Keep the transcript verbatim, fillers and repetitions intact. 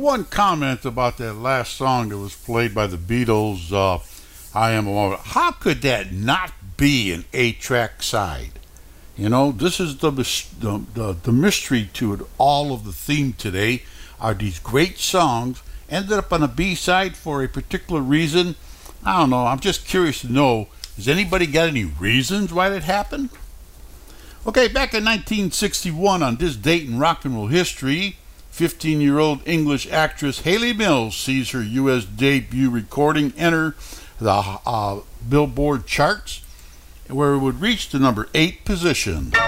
one comment about that last song that was played by the Beatles, uh, I Am a Woman. How could that not be an eight-track side? You know, this is the, the, the, the mystery to it. All of the theme today are these great songs, ended up on a B-side for a particular reason. I don't know. I'm just curious to know, has anybody got any reasons why that happened? Okay, back in nineteen sixty-one, on this date in rock and roll history, fifteen-year-old English actress Hayley Mills sees her U S debut recording enter the uh, Billboard charts, where it would reach the number eight position.